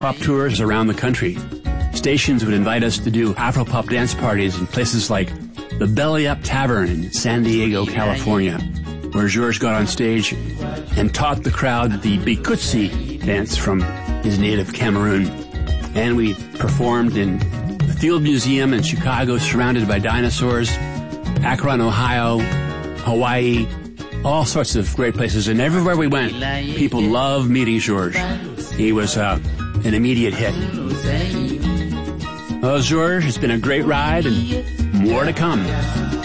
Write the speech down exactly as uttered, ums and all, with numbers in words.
pop tours around the country. Stations would invite us to do Afro-pop dance parties in places like the Belly Up Tavern in San Diego, California, where Georges got on stage and taught the crowd the Bikutsi dance from his native Cameroon. And we performed in the Field Museum in Chicago, surrounded by dinosaurs, Akron, Ohio, Hawaii, all sorts of great places. And everywhere we went, people loved meeting Georges. He was uh, an immediate hit. Well, Georges, it's been a great ride and more to come.